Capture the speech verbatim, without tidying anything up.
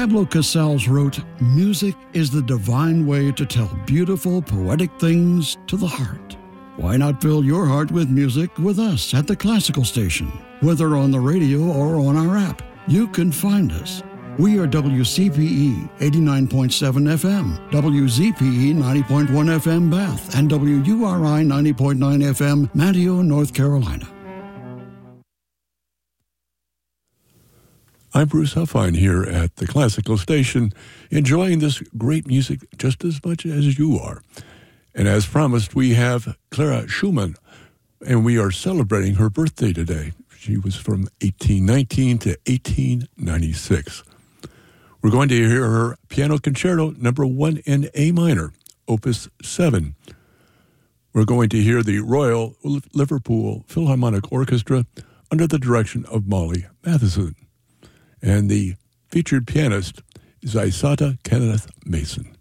Pablo Casals wrote, "Music is the divine way to tell beautiful, poetic things to the heart." Why not fill your heart with music with us at the Classical Station? Whether on the radio or on our app, you can find us. We are W C P E eighty-nine point seven F M, W Z P E ninety point one F M Bath, and W U R I ninety point nine F M Manteo, North Carolina. I'm Bruce Huffine here at the Classical Station, enjoying this great music just as much as you are. And as promised, we have Clara Schumann, and we are celebrating her birthday today. She was from eighteen nineteen to eighteen ninety-six. We're going to hear her Piano Concerto number one in A minor, Opus seven. We're going to hear the Royal Liverpool Philharmonic Orchestra under the direction of Molly Matheson. And the featured pianist is Isata Kenneth Mason.